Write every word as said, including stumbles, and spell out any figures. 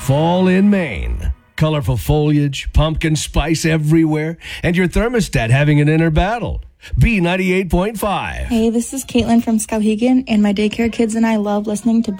fall in Maine. Colorful foliage, pumpkin spice everywhere, and your thermostat having an inner battle. B ninety-eight point five. Hey, this is Caitlin from Skowhegan, and my daycare kids and I love listening to